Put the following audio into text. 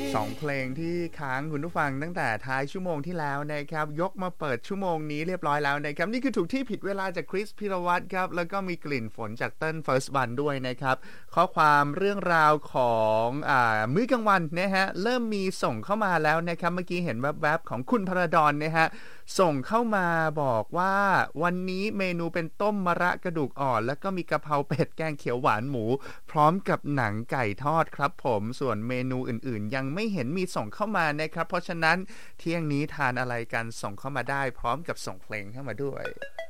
2เพลงที่ค้างคุณผู้ฟังตั้งแต่ท้ายชั่วโมงที่แล้วนะครับยกมาเปิดชั่วโมงนี้เรียบร้อยแล้วนะครับนี่คือถูกที่ผิดเวลาจากคริสพิรวัตรครับแล้วก็มีกลิ่นฝนจากเติ้ล First One ด้วยนะครับข้อความเรื่องราวของมื้อกลางวันนะฮะเริ่มมีส่งเข้ามาแล้วนะครับเมื่อกี้เห็นแวบๆของคุณพระดอนนะฮะส่งเข้ามาบอกว่าวันนี้เมนูเป็นต้มมะระกระดูกอ่อนแล้วก็มีกะเพราเป็ดแกงเขียวหวานหมูพร้อมกับหนังไก่ทอดครับผมส่วนเมนูอื่นๆยังไม่เห็นมีส่งเข้ามานะครับเพราะฉะนั้นเที่ยงนี้ทานอะไรกันส่งเข้ามาได้พร้อมกับส่งเพลงเข้ามาด้วย